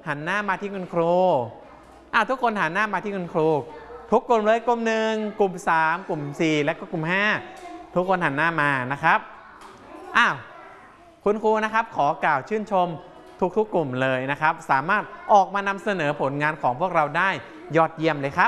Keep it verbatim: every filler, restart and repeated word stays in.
หันหน้ามาที่คุณครูอ่ะทุกคนหันหน้ามาที่คุณครูทุกกลุ่มเลยกลุ่มหนึ่งกลุ่มสามกลุ่มสี่และก็กลุ่มห้าทุกคนหันหน้ามานะครับอ้าวคุณครูนะครับขอกล่าวชื่นชมทุกๆกลุ่มเลยนะครับสามารถออกมานำเสนอผลงานของพวกเราได้ยอดเยี่ยมเลยครับ